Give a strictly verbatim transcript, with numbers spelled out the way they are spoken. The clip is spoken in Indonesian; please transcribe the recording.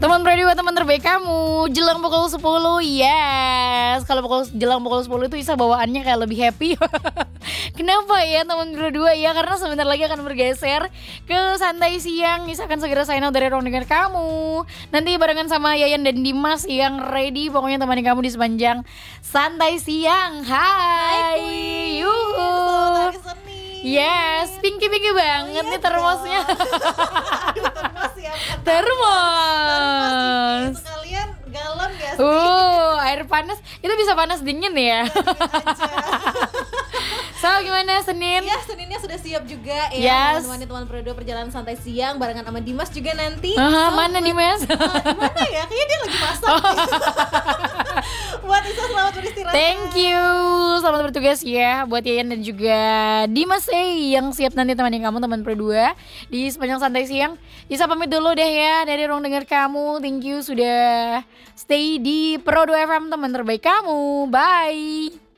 Teman berdua, teman terbaik kamu. Jelang pukul sepuluh, yes. Kalau pukul jelang pukul sepuluh itu Isa bawaannya kayak lebih happy. Kenapa ya teman berdua ya? Karena sebentar lagi akan bergeser ke santai siang. Isa akan segera sign out dari ruang dengar kamu. Nanti barengan sama Yayan dan Dimas yang ready. Pokoknya temani kamu di sepanjang santai siang. Hai. Yuhu. Yes, pinky-pinky banget Oh, iya nih termosnya. Aduh, termos ya. Termos. Termos kalian galon gak sih? Uh, air panas itu bisa panas dingin ya. Aja. So gimana Senin? Ya, Seninnya sudah siap juga ya. Yes. Teman-teman teman periode perjalanan santai siang barengan sama Dimas juga nanti. Aha, So, mana buat- Dimas? Ah, di mana ya? Kayaknya dia lagi masak. Buat Isa selamat beristirahat. Thank you. Selamat bertugas ya buat Yayan dan juga Dimas eh yang siap nanti temani kamu teman berdua di sepanjang santai siang. Isa pamit dulu deh ya dari ruang dengar kamu. Thank you sudah stay di Pro dua F M teman terbaik kamu. Bye.